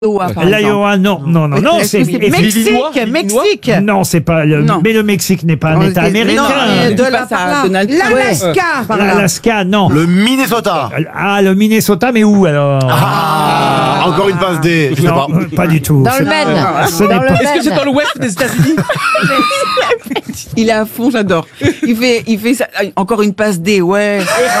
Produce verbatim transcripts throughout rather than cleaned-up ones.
par L'Iowa, non, non, non, non, c'est Mexique, Mexique. Non, c'est pas le, Non. mais le Mexique n'est pas un État américain. Non, de la par là. L'Alaska, par là. L'Alaska, non. Le Minnesota. Ah, le Minnesota, mais où alors? Ah, encore une passe D. Je sais Non, pas. euh, pas du tout. Dans C'est- le Maine. ce n'est Dans pas- le Est-ce que c'est Maine. dans l'ouest des États-Unis? Il est à fond, j'adore. Il fait, il fait ça. Encore une passe D, ouais.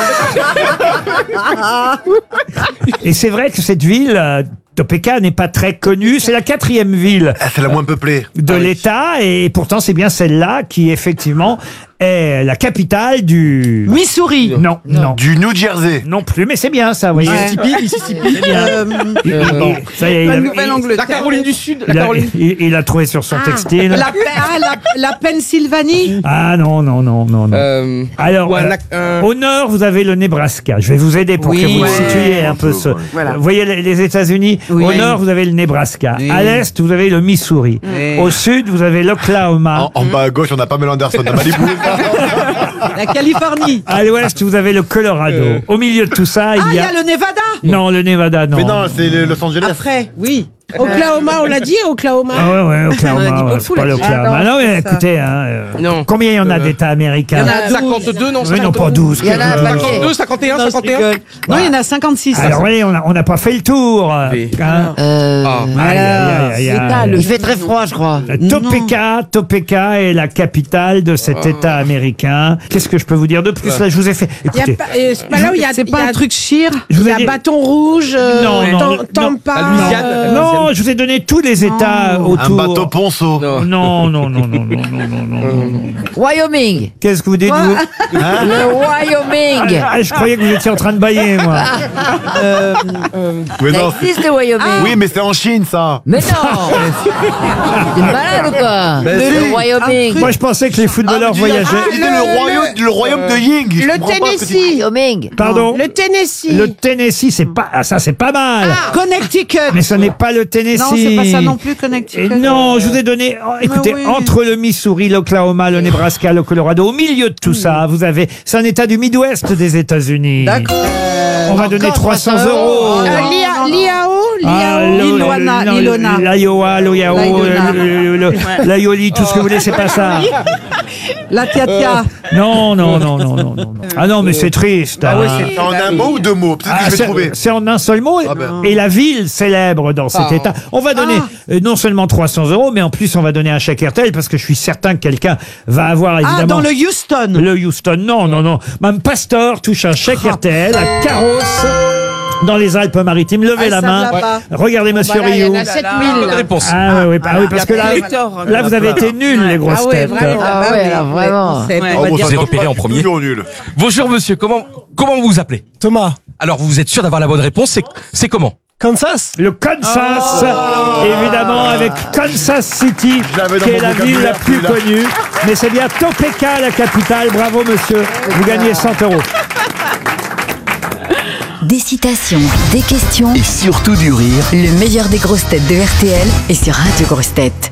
Et c'est vrai que cette ville, euh, Topeka, n'est pas très connue. C'est la quatrième ville Ah, c'est la moins peuplée. de l'État, et pourtant c'est bien celle-là qui effectivement est la capitale du... Missouri. Non, non, Du New Jersey. non plus, mais c'est bien ça, vous voyez. Mississippi, Mississippi. C'est bien. Euh, Il- il- bon, ça y est, il la a- il- La Nouvelle-Angleterre. Caroline du Sud. La il a, Caroline. il- il a trouvé sur son textile. La, ah, la, la Pennsylvanie. Ah non, non, non, non, non. Euh, Alors, ou un euh, lac- un- au nord, vous avez le Nebraska. Je vais vous aider pour Oui, que vous ouais. situiez un peu ce... Voilà. Vous voyez les, les États-Unis. Oui. Au nord, vous avez le Nebraska. Oui. À l'est, vous avez le Missouri. Oui. Au sud, vous avez l'Oklahoma. En, en bas à gauche, on a Pamela Anderson de Malibu. La Californie. À l'ouest, vous avez le Colorado. Euh. Au milieu de tout ça, Ah, il il y a... le Nevada. Non, le Nevada, non. Mais non, c'est le Los Angeles. Après, oui. Oklahoma, on l'a dit, Oklahoma. Ah ouais, ouais, On a dit Oklahoma, ouais, beaucoup, c'est pas là. l'Oklahoma. Ah non, non, mais c'est ça. écoutez, hein, euh, Non. combien il y en a Euh, d'États américains? il y en a cinquante-deux, non, Mais non, pas douze. Il y en a un que- paquet. cinquante-deux, cinquante et un, Non, je cinquante et un. rigole. Non, il y en a cinquante-six. Alors oui, on n'a on n'a pas fait le tour. Oui. hein. Euh, Ah. Aïe, aïe, aïe, aïe, c'est aïe. pas il fait très froid, je crois. Topeka, Topeka est la capitale de cet État américain. Qu'est-ce que je peux vous dire de plus? Là, je vous ai fait. Il y a Écoutez, pas, euh, c'est pas là où il y a, C'est il y pas a- un truc chire. je vous il y ai a dit- Bâton Rouge, euh, Non, non, Tam- non, Tampa. La Louisiane. euh, non, je vous ai donné tous les États Un autour. bateau ponceau. Non. Non, non, non, non, non, non, non, non, non. Wyoming. Qu'est-ce que vous dites, vous? Le Wyoming. Ah, je croyais que vous étiez en train de bailler, moi. Mais Ça non, c'est- existe, le Wyoming. oui, mais c'est en Chine, ça. Mais non. T'es malade ou quoi? Mais Le si. Wyoming. Moi, je pensais que les footballeurs voyageaient. C'était le, royaume, le royaume de Ying. Je Le comprends pas ce que tu dis. Tennessee. Wyoming. Pardon? Le Tennessee. Le Tennessee, c'est pas, ah, ça, c'est pas mal. Connecticut. Mais ce n'est pas le Tennessee. Non, c'est pas ça non plus, Et Connecticut. non, je vous ai donné, oh, écoutez, oui. entre le Missouri, l'Oklahoma, le Nebraska, le Colorado, au milieu de tout ça, vous avez, c'est un État du Midwest des États-Unis. D'accord. On va donner trois cents euros. Euh, l'Ia- L'Iao. Ah, L'Iao. le- l'Iloana, non, l'Ilona. L'Iowa, l'Oyao, L'Iona. le- le- le- l'Aioli, tout ce que vous voulez, c'est pas ça. La Tia-Tia. Non, non, non, non, non, non. Ah non, mais c'est triste. Ah ouais, hein. c'est- C'est en un mot ou deux mots? Peut-être Ah, que je vais c'est- trouver. c'est en un seul mot. Ah ben. Et la ville célèbre dans cet Ah. état. On va donner euh, non seulement trois cents euros, mais en plus on va donner un chèque R T L parce que je suis certain que quelqu'un va avoir évidemment. Ah, dans le Houston. Le Houston, non, non, non. Mme Pastor touche un chèque R T L à Carrosse, dans les Alpes-Maritimes. Levez Ah, la ça main. va pas. Regardez, monsieur Voilà, il y Rio. en a sept là. mille. Bonne réponse. Ah oui, oui, ah oui, parce que là, Victor. là, vous avez été nuls, les grosses Ah ouais, têtes. vraiment. Ah ouais, alors vraiment. C'est- Oh, on va bon, dire- ça J'ai tombe repéré pas, en je suis premier. toujours nul. Bonjour monsieur, comment, comment vous vous appelez? Thomas. Alors vous êtes sûr d'avoir la bonne réponse, c'est, c'est comment? Kansas. Le Kansas, évidemment, avec Kansas City, Je l'avais dans qui est mon la ville la vocabulaire, plus celui-là. connue. Mais c'est bien Topeka, la capitale. Bravo, monsieur. Vous gagnez cent euros. Des citations, des questions, Et surtout du rire. le meilleur des grosses têtes de R T L est sur Radio Grosses Têtes.